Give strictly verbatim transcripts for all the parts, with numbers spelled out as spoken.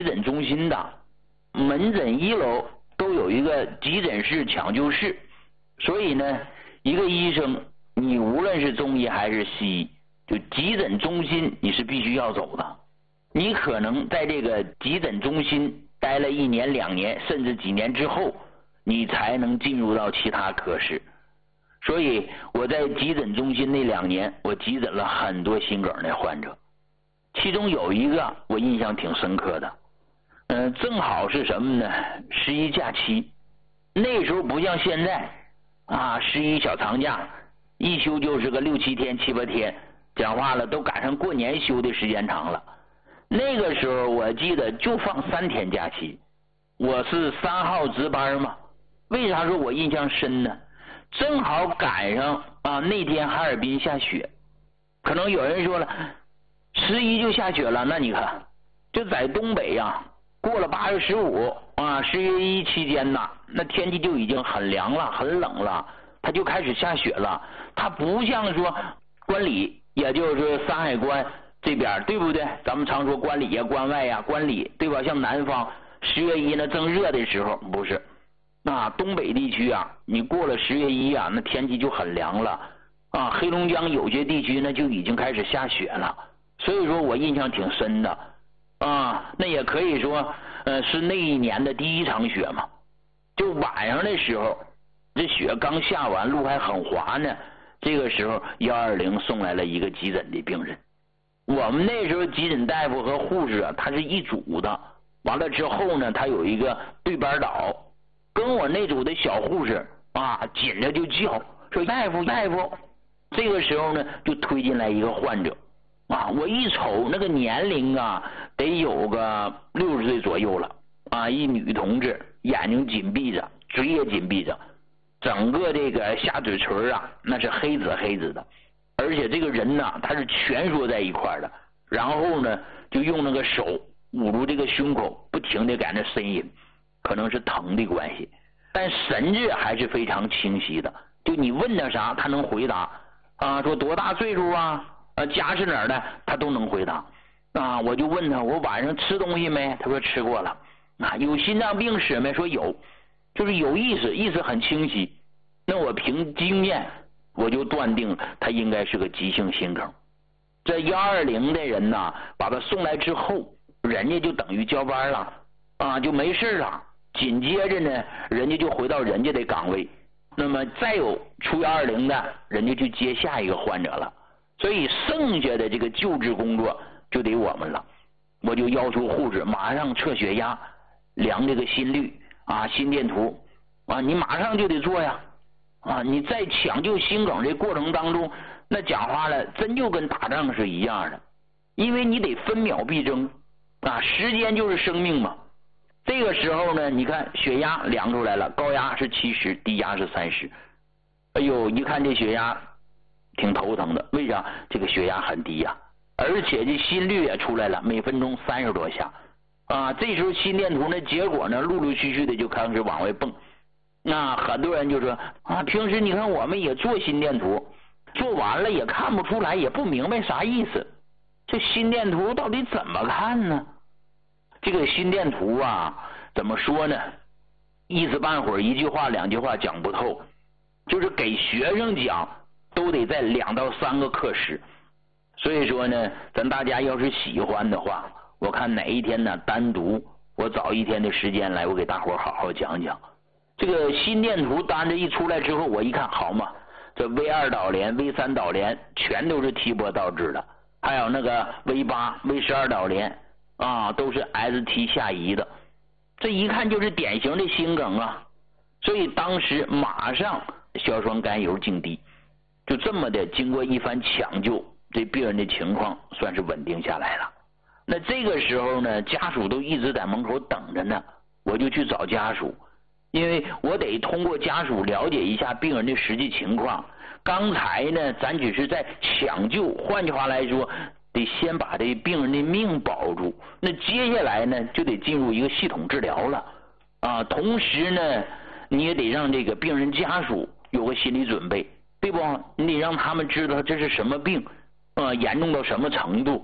诊中心的，门诊一楼都有一个急诊室、抢救室，所以呢，一个医生你无论是中医还是西医，就急诊中心你是必须要走的。你可能在这个急诊中心待了一年、两年，甚至几年之后，你才能进入到其他科室。所以我在急诊中心那两年，我急诊了很多心梗的患者，其中有一个我印象挺深刻的。嗯、呃，正好是什么呢？十一假期，那时候不像现在啊，十一小长假一休就是个六七天、七八天，讲话了都赶上过年休的时间长了。那个时候我记得就放三天假期，我是三号值班嘛。为啥说我印象深呢？正好赶上啊那天哈尔滨下雪，可能有人说了，十一就下雪了，那你看就在东北呀、啊，过了八月十五啊，十月一期间呐，那天气就已经很凉了，很冷了，它就开始下雪了。它不像说关里，也就是山海关这边，对不对？咱们常说关里呀、关外呀、关里，对吧？像南方十月一呢正热的时候，不是。那东北地区啊，你过了十月一啊，那天气就很凉了啊。黑龙江有些地区呢就已经开始下雪了，所以说我印象挺深的啊。那也可以说，呃，是那一年的第一场雪嘛。就晚上的时候，这雪刚下完，路还很滑呢。这个时候，幺二零送来了一个急诊的病人。我们那时候急诊大夫和护士啊，他是一组的。完了之后呢，他有一个对班导。跟我那组的小护士啊，紧着就叫说大夫大夫，这个时候呢就推进来一个患者啊，我一瞅那个年龄啊，得有个六十岁左右了啊，一女同志，眼睛紧闭着，嘴也紧闭着，整个这个下嘴唇啊那是黑紫黑紫的，而且这个人呢他是蜷缩在一块的，然后呢就用那个手捂住这个胸口，不停的在那呻吟。可能是疼的关系，但神志还是非常清晰的。就你问他啥，他能回答啊。说多大岁数啊？啊，家是哪儿的？他都能回答啊。我就问他，我晚上吃东西没？他说吃过了。啊，有心脏病史没？说有，就是有意识，意识很清晰。那我凭经验，我就断定他应该是个急性心梗。这幺二零的人呐，把他送来之后，人家就等于交班了啊，就没事了。紧接着呢，人家就回到人家的岗位，那么再有出幺二零的，人家去接下一个患者了，所以剩下的这个救治工作就得我们了。我就要求护士马上测血压，量这个心率啊、心电图啊，你马上就得做呀啊！你在抢救心梗这过程当中，那讲话了，真就跟打仗是一样的，因为你得分秒必争啊，时间就是生命嘛。这个时候呢，你看血压量出来了，高压是七十，低压是三十。哎呦，一看这血压挺头疼的，为啥？这个血压很低呀、啊，而且这心率也出来了，每分钟三十多下啊。这时候心电图呢，结果呢，陆陆续续的就开始往外蹦。那很多人就说啊，平时你看我们也做心电图，做完了也看不出来，也不明白啥意思。这心电图到底怎么看呢？这个心电图啊，怎么说呢？一时半会儿一句话两句话讲不透，就是给学生讲都得在两到三个课时。所以说呢，咱大家要是喜欢的话，我看哪一天呢单独我找一天的时间来，我给大伙好好讲讲。这个心电图单子一出来之后，我一看好嘛，这 V 二 导联 V 三 导联全都是提拨倒置的，还有那个 V 八 V 十二 导联啊，都是 S T 下移的，这一看就是典型的心梗啊。所以当时马上硝酸甘油静滴，就这么的经过一番抢救，这病人的情况算是稳定下来了。那这个时候呢，家属都一直在门口等着呢，我就去找家属，因为我得通过家属了解一下病人的实际情况。刚才呢咱只是在抢救，换句话来说得先把这病人的命保住，那接下来呢就得进入一个系统治疗了啊。同时呢你也得让这个病人家属有个心理准备，对不？你得让他们知道这是什么病啊，严重到什么程度，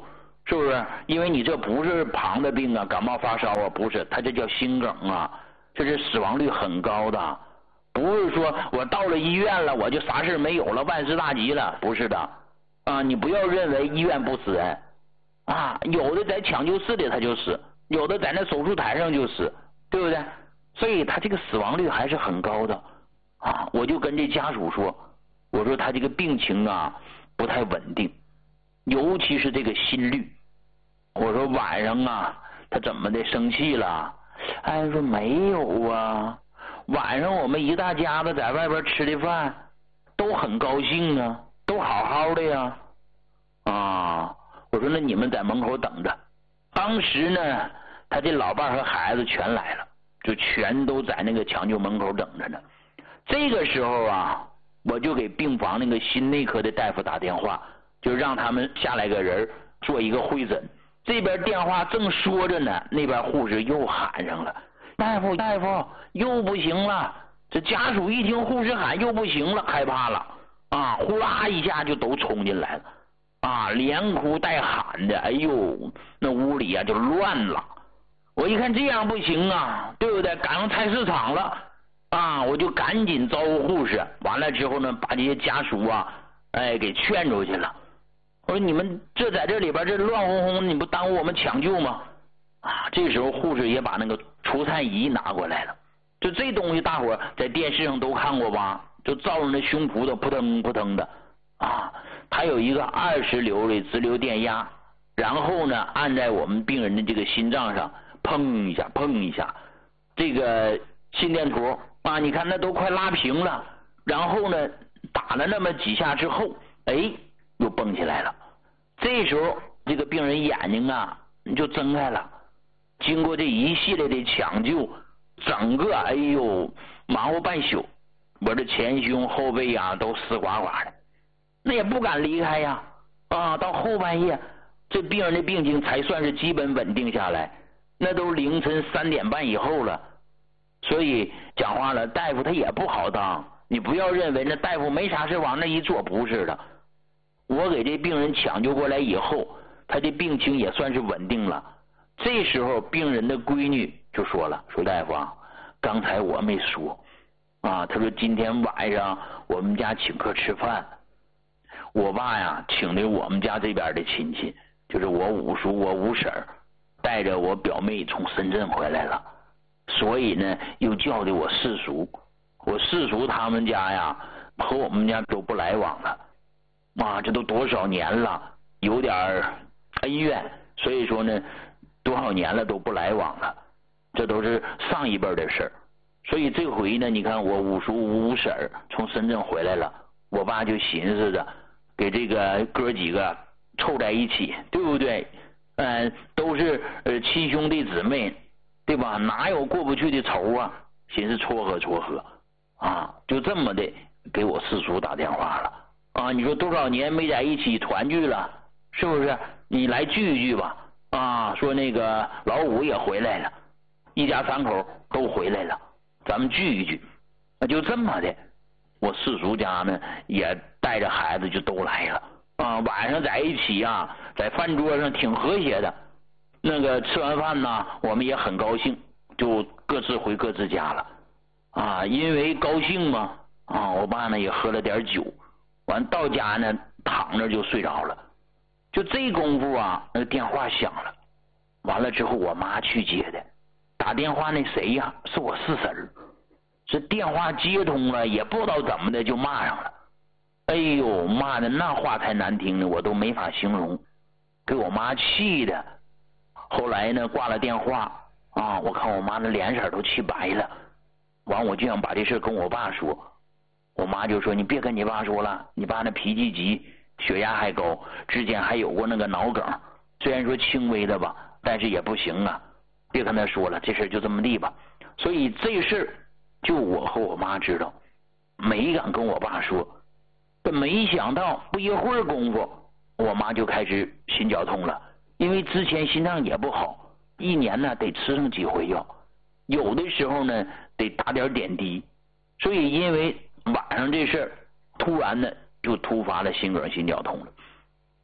是不是？因为你这不是旁的病啊，感冒发烧啊，不是，它这叫心梗啊，这是死亡率很高的，不是说我到了医院了我就啥事没有了，万事大吉了，不是的啊！你不要认为医院不死人啊，有的在抢救室里他就死，有的在那手术台上就死，对不对？所以他这个死亡率还是很高的啊！我就跟这家属说，我说他这个病情啊不太稳定，尤其是这个心率。我说晚上啊，他怎么的生气了？哎，说没有啊，晚上我们一大家子在外边吃的饭，都很高兴啊，都好好的呀。啊，我说那你们在门口等着。当时呢，他这老伴和孩子全来了，就全都在那个抢救门口等着呢。这个时候啊，我就给病房那个心内科的大夫打电话，就让他们下来个人做一个会诊。这边电话正说着呢，那边护士又喊上了：“大夫，大夫，又不行了！”这家属一听护士喊又不行了，害怕了啊，呼啦一下就都冲进来了啊，连哭带喊的，哎呦，那屋里啊就乱了。我一看这样不行啊，对不对？赶上菜市场了啊，我就赶紧招呼护士，完了之后呢，把这些家属啊，哎，给劝出去了。我说你们这在这里边这乱哄哄，你不耽误我们抢救吗？啊，这时候护士也把那个除颤仪拿过来了。就这东西大伙在电视上都看过吧？就照着那胸脯的扑腾扑腾的啊，它有一个二十流的直流电压，然后呢按在我们病人的这个心脏上，砰一下砰一下，这个心电图啊，你看那都快拉平了，然后呢打了那么几下之后，哎，又蹦起来了。这时候这个病人眼睛啊你就睁开了，经过这一系列的抢救，整个哎呦忙活半宿，我这前胸后背啊都湿刮刮的，那也不敢离开呀啊！到后半夜这病人的病情才算是基本稳定下来，那都凌晨三点半以后了。所以讲话了，大夫他也不好当，你不要认为那大夫没啥事往那一坐，不是的。我给这病人抢救过来以后，他的病情也算是稳定了。这时候病人的闺女就说了，说大夫啊，刚才我没说啊，他说今天晚上我们家请客吃饭，我爸呀请的我们家这边的亲戚，就是我五叔我五婶带着我表妹从深圳回来了，所以呢又叫的我四叔，我四叔他们家呀和我们家都不来往了啊，这都多少年了，有点恩怨，所以说呢多少年了都不来往了，这都是上一辈的事儿。所以这回呢，你看我五叔五婶从深圳回来了，我爸就寻思着给这个哥几个凑在一起，对不对？嗯、呃，都是呃亲兄弟姊妹，对吧？哪有过不去的仇啊？寻思撮合撮合啊，就这么的给我四叔打电话了啊！你说多少年没在一起团聚了，是不是？你来聚一聚吧啊！说那个老五也回来了，一家三口都回来了，咱们聚一聚。那就这么的，我四叔家呢也带着孩子就都来了啊！晚上在一起啊，在饭桌上挺和谐的。那个吃完饭呢，我们也很高兴，就各自回各自家了啊！因为高兴嘛啊，我爸呢也喝了点酒，完到家呢躺着就睡着了。就这功夫啊，那个电话响了，完了之后我妈去接的，打电话那谁呀，是我四婶儿。这电话接通了，也不知道怎么的就骂上了，哎呦，骂的那话才难听呢，我都没法形容，给我妈气的。后来呢挂了电话啊，我看我妈的脸色都气白了，完我就想把这事跟我爸说，我妈就说你别跟你爸说了，你爸那脾气急，血压还高，之前还有过那个脑梗，虽然说轻微的吧，但是也不行啊，别跟他说了，这事就这么地吧。所以这事就我和我妈知道，没敢跟我爸说。但没想到不一会儿功夫，我妈就开始心绞痛了，因为之前心脏也不好，一年呢得吃上几回药，有的时候呢得打点点滴，所以因为晚上这事儿突然呢就突发了心梗心绞痛了。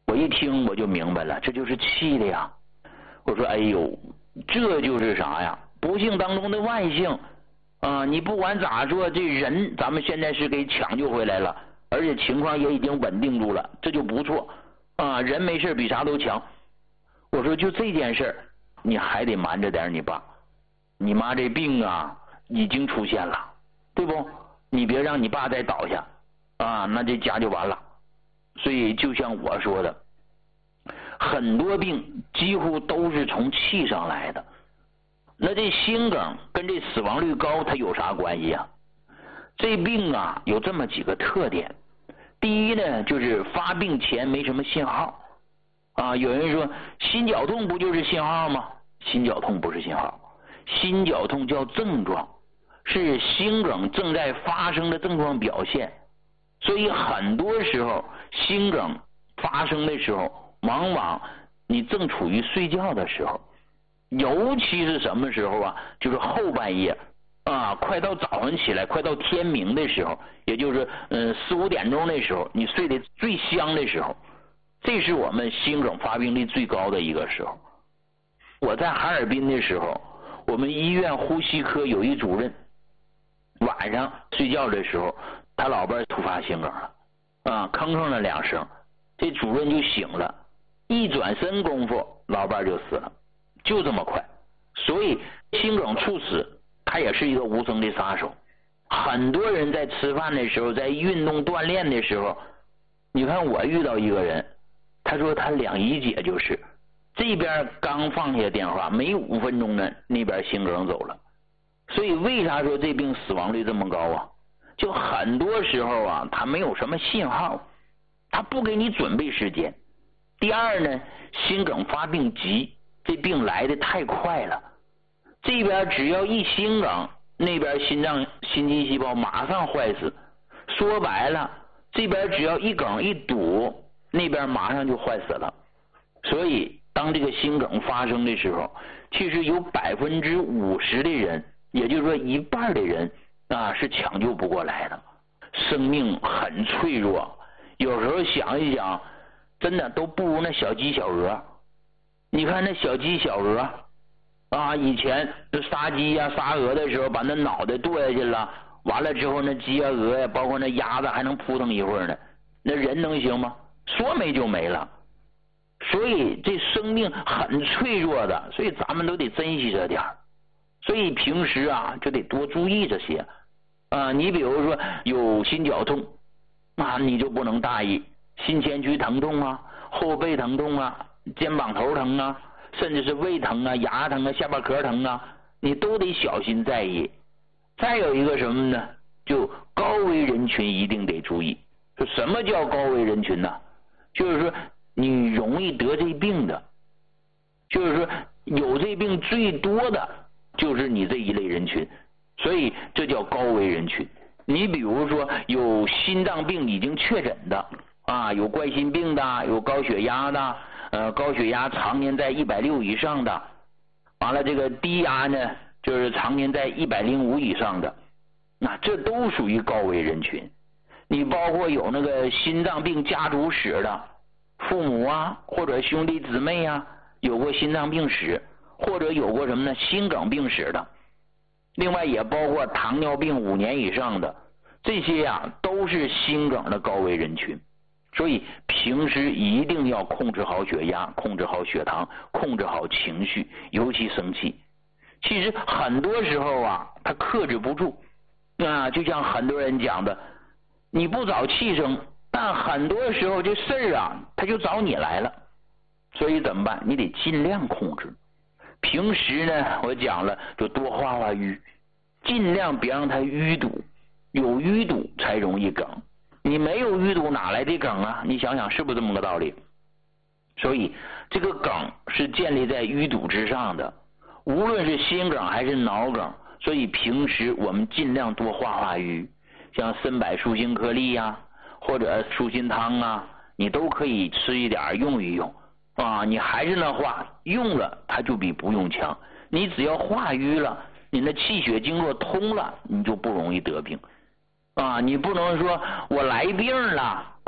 我一听我就明白了，这就是气的呀。我说哎呦，这就是啥呀？不幸当中的万幸啊！你不管咋说，这人咱们现在是给抢救回来了，而且情况也已经稳定住了，这就不错啊！人没事比啥都强。我说就这件事你还得瞒着点你爸，你妈这病啊已经出现了，对不？你别让你爸再倒下啊，那这家就完了。所以就像我说的，很多病几乎都是从气上来的。那这心梗跟这死亡率高它有啥关系啊？这病啊有这么几个特点。第一呢，就是发病前没什么信号啊。有人说心绞痛不就是信号吗？心绞痛不是信号，心绞痛叫症状，是心梗正在发生的症状表现。所以很多时候心梗发生的时候，往往你正处于睡觉的时候，尤其是什么时候啊？就是后半夜啊，快到早上起来，快到天明的时候，也就是嗯四五点钟的时候，你睡得最香的时候，这是我们心梗发病率最高的一个时候。我在哈尔滨的时候，我们医院呼吸科有一主任，晚上睡觉的时候，他老伴突发心梗了啊，吭吭了两声，这主任就醒了，一转身功夫，老伴就死了，就这么快。所以心梗猝死，它也是一个无声的杀手。很多人在吃饭的时候，在运动锻炼的时候，你看我遇到一个人，他说他两姨姐就是这边刚放下电话，没五分钟呢，那边心梗走了。所以为啥说这病死亡率这么高啊？就很多时候啊，他没有什么信号，他不给你准备时间。第二呢，心梗发病急，这病来的太快了，这边只要一心梗，那边心脏心肌细胞马上坏死。说白了，这边只要一梗一堵，那边马上就坏死了。所以当这个心梗发生的时候，其实有百分之五十的人，也就是说一半的人啊是抢救不过来的。生命很脆弱，有时候想一想，真的都不如那小鸡小鹅。你看那小鸡小鹅啊，以前杀鸡呀、杀鹅的时候，把那脑袋剁下去了，完了之后那鸡呀、鹅呀，包括那鸭子还能扑腾一会儿呢，那人能行吗？说没就没了。所以这生命很脆弱的，所以咱们都得珍惜这点儿。所以平时啊就得多注意这些啊。你比如说有心绞痛啊，你就不能大意，心前区疼痛啊，后背疼痛啊，肩膀头疼啊，甚至是胃疼啊、牙疼啊、下巴壳疼啊，你都得小心在意。再有一个什么呢？就高危人群一定得注意。说什么叫高危人群呢？就是说你容易得这病的，就是说有这病最多的就是你这一类人群，所以这叫高危人群。你比如说有心脏病已经确诊的啊，有冠心病的，有高血压的，呃，高血压常年在一百六以上的，完了这个低压呢，就是常年在一百零五以上的，那这都属于高危人群。你包括有那个心脏病家族史的，父母啊或者兄弟姊妹啊有过心脏病史，或者有过什么呢心梗病史的，另外也包括糖尿病五年以上的，这些啊都是心梗的高危人群。所以平时一定要控制好血压，控制好血糖，控制好情绪，尤其生气。其实很多时候啊他克制不住啊，就像很多人讲的，你不找气生，但很多时候这事儿啊他就找你来了。所以怎么办？你得尽量控制。平时呢我讲了，就多化化瘀，尽量别让它淤堵，有淤堵才容易梗，你没有淤堵哪来的梗啊？你想想是不是这么个道理？所以这个梗是建立在淤堵之上的，无论是心梗还是脑梗。所以平时我们尽量多化化瘀，像参柏舒心颗粒呀、啊，或者舒心汤啊，你都可以吃一点用一用啊。你还是那话，用了它就比不用强。你只要化瘀了，你的气血经络通了，你就不容易得病啊。你不能说我来病了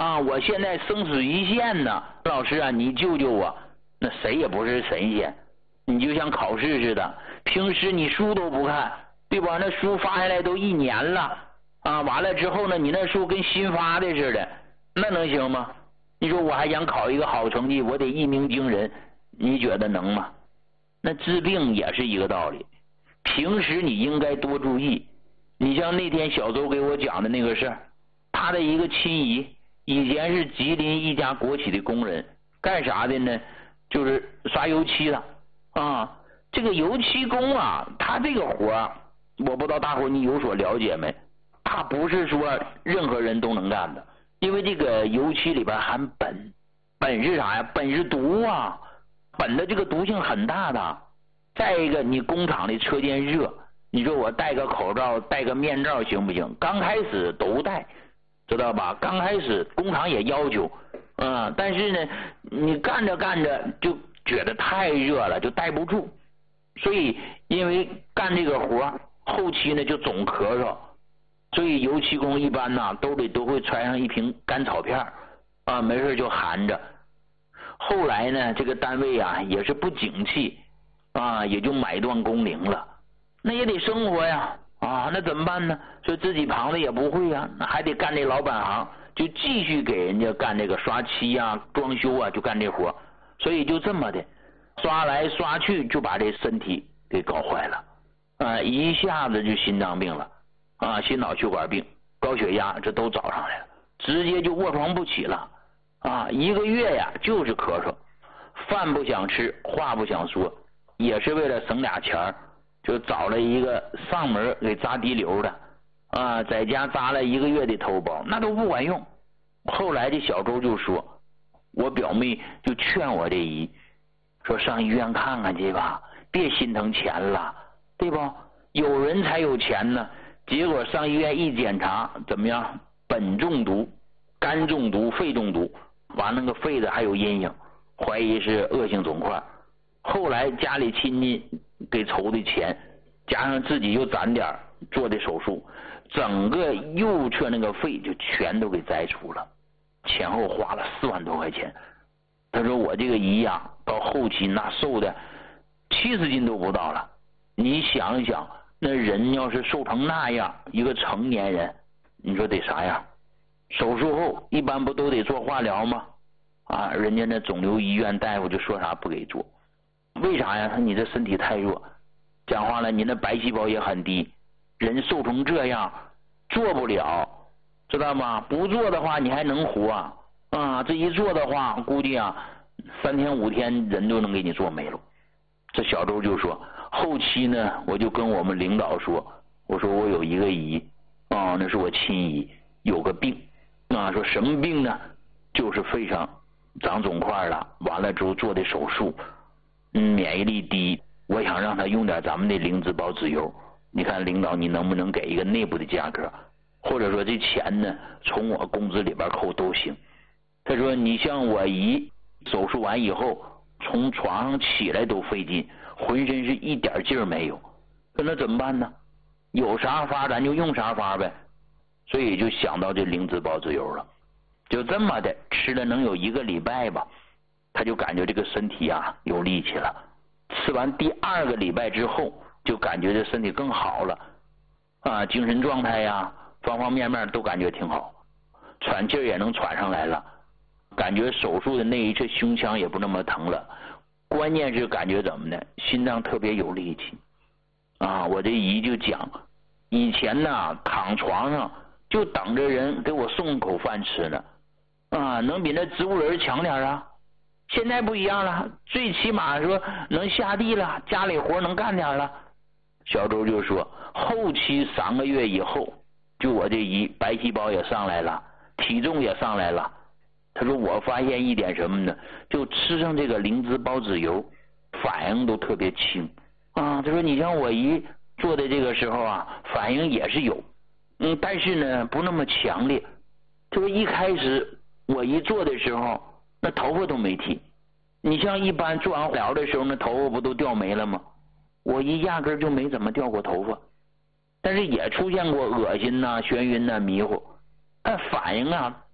啊，我现在生死一线呢，老师啊，你救救我。那谁也不是神仙，你就像考试似的，平时你书都不看，对吧？那书发下来都一年了啊，完了之后呢，你那书跟新发的似的，那能行吗？你说我还想考一个好成绩，我得一鸣惊人，你觉得能吗？那治病也是一个道理，平时你应该多注意。你像那天小周给我讲的那个事儿，他的一个亲姨以前是吉林一家国企的工人，干啥的呢？就是刷油漆的啊。这个油漆工啊，他这个活儿，我不知道大伙你有所了解没？他不是说任何人都能干的，因为这个油漆里边含苯，苯是啥呀？苯是毒啊，苯的这个毒性很大的。再一个，你工厂的车间热，你说我戴个口罩戴个面罩行不行？刚开始都戴，知道吧？刚开始工厂也要求嗯，但是呢你干着干着就觉得太热了，就戴不住，所以因为干这个活后期呢就总咳嗽，所以油漆工一般呢兜里都会揣上一瓶甘草片啊，没事就含着。后来呢这个单位啊也是不景气啊，也就买断工龄了。那也得生活呀啊，那怎么办呢？说自己旁的也不会呀，那还得干这老本行，就继续给人家干这个刷漆啊、装修啊，就干这活。所以就这么的刷来刷去，就把这身体给搞坏了啊，一下子就心脏病了啊，心脑血管病、高血压，这都找上来了，直接就卧床不起了啊，一个月呀就是咳嗽，饭不想吃，话不想说，也是为了省俩钱儿，就找了一个上门给扎滴流的啊，在家扎了一个月的头孢，那都不管用。后来这小周就说，我表妹就劝我这姨说，上医院看看去吧，别心疼钱了，对不？有人才有钱呢。结果上医院一检查，怎么样？苯中毒、肝中毒、肺中毒，完那个肺子还有阴影，怀疑是恶性肿块。后来家里亲戚给筹的钱，加上自己又攒点做的手术，整个右侧那个肺就全都给摘除了，前后花了四万多块钱。他说我这个姨呀，到后期那瘦的七十斤都不到了。你想一想，那人要是瘦成那样，一个成年人，你说得啥样？手术后一般不都得做化疗吗？啊，人家那肿瘤医院大夫就说啥不给做，为啥呀？他你这身体太弱，讲话了，你那白细胞也很低，人瘦成这样做不了，知道吗？不做的话你还能活啊？啊，这一做的话，估计啊三天五天人都能给你做没了。这小周就说，后期呢我就跟我们领导说，我说我有一个姨啊，那是我亲姨，有个病啊，说什么病呢？就是肺上长肿块了，完了之后做的手术，嗯，免疫力低，我想让他用点咱们的灵芝保脂油，你看领导你能不能给一个内部的价格，或者说这钱呢从我工资里边扣都行。他说你像我姨手术完以后从床上起来都费劲，浑身是一点劲儿没有，那怎么办呢？有啥法咱就用啥法呗，所以就想到这灵芝保脂油了。就这么的吃了能有一个礼拜吧，他就感觉这个身体啊有力气了。吃完第二个礼拜之后，就感觉这身体更好了啊，精神状态呀方方面面都感觉挺好，喘气儿也能喘上来了，感觉手术的那一侧胸腔也不那么疼了，关键是感觉怎么呢？心脏特别有力气啊！我这姨就讲，以前呢躺床上就等着人给我送口饭吃呢啊，能比那植物人强点啊？现在不一样了，最起码说能下地了，家里活能干点了。小周就说，后期三个月以后，就我这姨白细胞也上来了，体重也上来了。他说我发现一点什么呢？就吃上这个灵芝保脂油，反应都特别轻啊。他说你像我姨做的这个时候啊，反应也是有，嗯，但是呢不那么强烈。他说一开始我姨做的时候，那头发都没剃。你像一般做完化疗的时候，那头发不都掉没了吗？我姨压根就没怎么掉过头发，但是也出现过恶心呐、眩晕呐、迷糊，但反应啊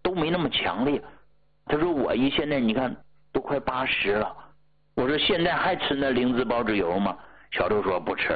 都没那么强烈。他说我一现在你看都快八十了，我说现在还吃那灵芝保脂油吗？小周说不吃